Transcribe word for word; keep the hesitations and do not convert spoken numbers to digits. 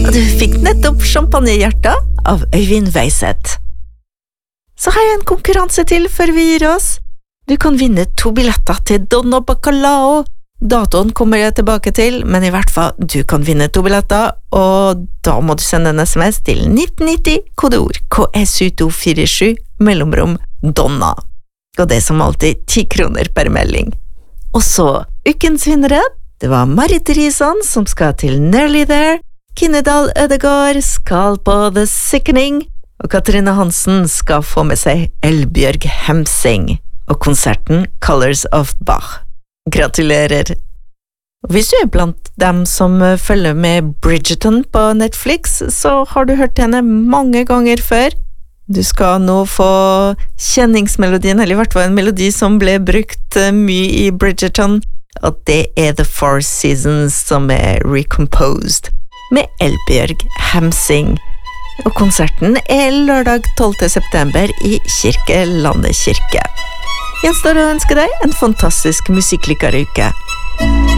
Og du fikk nettopp champagnehjerta av Øyvind Weiseth. Så har jeg en konkurranse til før vi gir oss. Du kan vinne to billetter til Donna Bacalao. Datoen kommer jeg tilbake til, men i hvert fall du kan vinne to billetter, og da må du sende en sms til nitten nitti, kodeord K S U to fire sju, mellomrom Donna. Og det er som alltid ti kroner per melding. Og så, ukens vinnere, det var Marit Risan som skal til Nearly There, Kinnedal Ødegård skal på The Sickening, og Katrine Hansen skal få med seg Elbjørg Hemsing, og konserten Colors of Bach. Gratulerer! Hvis du er blant dem som følger med Bridgerton på Netflix, så har du hørt henne mange ganger før. Du skal nå få kjenningsmelodien, eller i hvert fall en melodi som ble brukt mye i Bridgerton, og det er The Four Seasons som er recomposed, med Elbjørg Hemsing. Og konserten er lørdag tolvte september i Kirkelandet kirke. Gjenstår å ønske deg en fantastisk musikklykkere uke.